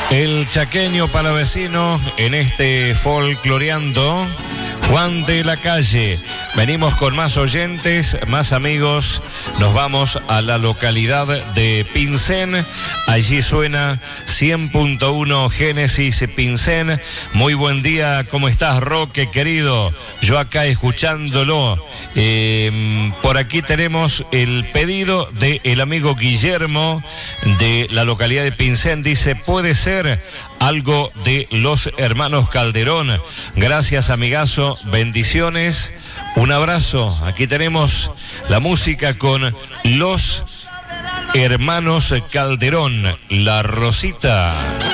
El chaqueño palavecino en este folcloreando. Juan de la Calle. Venimos con más oyentes, más amigos. Nos vamos a la localidad de Pincén. Allí suena 100.1 Génesis Pincén. Muy buen día, ¿cómo estás, Roque, querido? Yo acá escuchándolo. Por aquí tenemos el pedido del amigo Guillermo de la localidad de Pincén. Dice, puede ser algo de los hermanos Calderón. Gracias, amigazo. Bendiciones, un abrazo. Aquí tenemos la música con los hermanos Calderón, La Rosita.